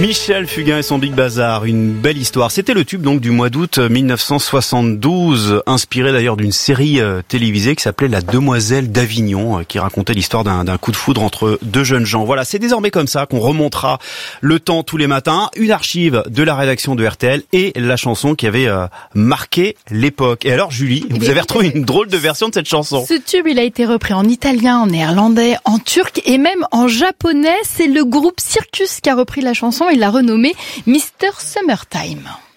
Michel Fugain et son Big Bazar, une belle histoire. C'était le tube donc du mois d'août 1972, inspiré d'ailleurs d'une série télévisée qui s'appelait La Demoiselle d'Avignon, qui racontait l'histoire d'un coup de foudre entre deux jeunes gens. Voilà, c'est désormais comme ça qu'on remontera le temps tous les matins, une archive de la rédaction de RTL et la chanson qui avait marqué l'époque. Et alors Julie, vous avez retrouvé une drôle de version de cette chanson. Ce tube, il a été repris en italien, en néerlandais, en turc et même en japonais. C'est le groupe Circus qui a repris la chanson et l'a renommée Mr. Summertime.